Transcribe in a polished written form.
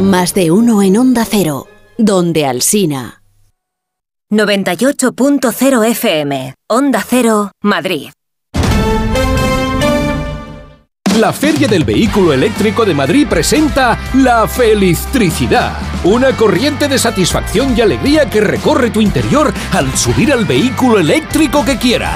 Más de uno en Onda Cero, donde Alsina. 98.0 FM, Onda Cero, Madrid. La Feria del Vehículo Eléctrico de Madrid presenta La Felistricidad, una corriente de satisfacción y alegría que recorre tu interior al subir al vehículo eléctrico que quieras.